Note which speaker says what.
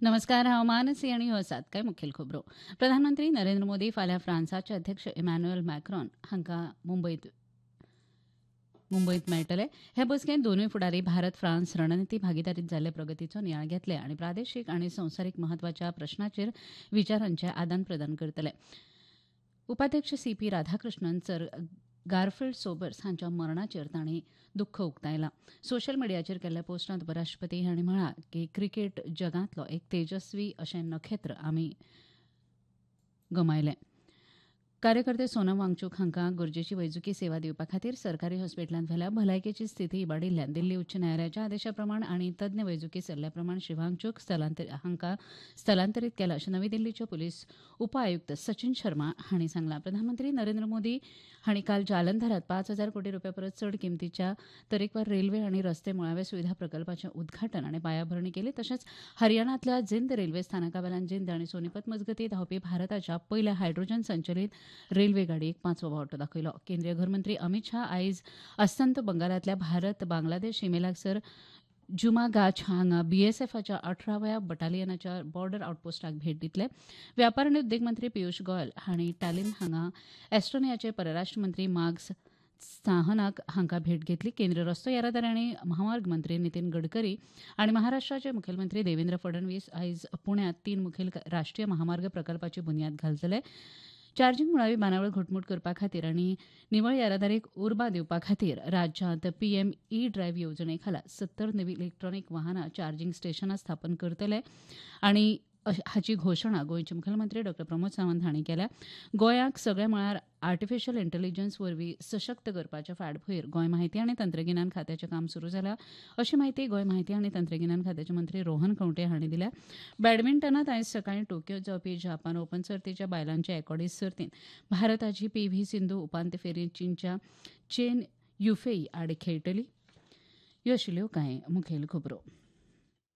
Speaker 1: नमस्कार. हवामान सियाणी हो आसात काय मुखेल खबरो. प्रधानमंत्री नरेंद्र मोदी फाल्यां फ्रांसाचे अध्यक्ष इमॅन्युएल मॅक्रोन हांकां मुंबयत मेळटले. हे बसकेंत दोनूय फुडारी भारत फ्रांस रणनीती भागीदारीत जाल्ले प्रगतीचो नियाळ घेतले आनी प्रादेशीक आनी संवसारीक म्हत्वाच्या प्रस्नांचेर विचारांचे आदान प्रदान करतले. उपाध्यक्ष CP Radhakrishnan sir Garfield Sobers हांच्या मरणाचेर तांणी दुख्ख उक्तायलां. सोशल मिडियाचेर केल्ल्या पोस्टांत उपराष्ट्रपती हांणी म्हळां की क्रिकेट जगांतलो एक तेजस्वी अशें नखेत्र आमी गमायलें. कार्यकर्ते सोनम वांगचूक हांकां गरजेची वैजकी सेवा दिवपा खातीर सरकारी हॉस्पिटलांत व्हेल्या. भलायकेची स्थिती इबाडिल्ल्यान दिल्ली उच्च न्यायालयाच्या आदेशा प्रमाण आनी तज्ञ वैजकी सल्ल्या प्रमाण श्री वांगचूक हांकां स्थलांतरीत केलां अशें नवी दिल्लीचे पुलीस उप आयुक्त सचिन शर्मा हांणी सांगलां. प्रधानमंत्री नरेंद्र मोदी हांणी काल जालंधरात 5,000 कोटी रुपया परस चड किंमतीच्या तरेकवार रेल्वे आनी रस्ते मुळावे सुविधा प्रकल्पाचें उद्घाटन आनी पायाभरणी केली. तशेंच हरियाणांतल्या जिंद रेल्वे स्थानकावेल्यान जिंद आनी सोनीपत मजगतीं धांवपी भारताच्या पयल्या हायड्रोजन संचलीत रेल्वे गाडयेक 5वो वांटो दाखयलो. केंद्रीय गृहमंत्री अमित शाह आयज अस्तंत बंगालांतल्या भारत बांगलादेश शिमेलागसार जुमागाछ हांगा बीएसएफच्या 18व्या बटालियनाच्या बॉर्डर आउटपोस्टाक भेट दितले. व्यापार आनी उद्देग मंत्री पियुष गोयल हांणी टॅलिन हांगा एस्टोनियाचे परराष्ट्र मंत्री मार्क्स साहनाक हांकां भेट घेतली. केंद्रीय रस्तो येरादारी आनी महामार्ग मंत्री नितीन गडकरी आनी महाराष्ट्राचे मुखेलमंत्री देवेंद्र फडणवीस आयज पुण्यांत 3 मुखेल राष्ट्रीय महामार्ग प्रकल्पाची बुनयाद घालतले. चार्जिंग मुळावी बांदावळ घटमूट करपा खातीर आनी निवळ येरादारीक उर्बा दिवपा खातीर राज्यांत पीएम ई ड्रायव्ह येवजणे खाला 70 नवी इलेक्ट्रॉनिक वाहनां चार्जिंग स्टेशनां स्थापन करतले आनी हाची घोशणा गोंयचे मुखेलमंत्री डॉ प्रमोद सावंत हांणी केल्या. गोंयाक सगळ्या मळार आर्टिफिशियल इंटेलिजन्स वरवीं सशक्त करपाच्या फाटभुंयेर गोंय म्हायती आनी तंत्रगिन्यान खात्याचें काम सुरू जालां अशी माहिती गोंय म्हायती आनी तंत्रगिन्यान खात्याचे मंत्री रोहन खंवटे हांणी दिल्या. बॅडमिंटनांत आयज सकाळीं टोकियोत जावपी जापान ओपन सर्तीच्या बायलांचे एकोडीस सर्तींत भारताची पीव्ही सिंधू उपांत्य फेरयेंत चीनच्या चेन युफेई आड खेळटली. ह्यो आशिल्ल्यो कांय मुखेल खबरो.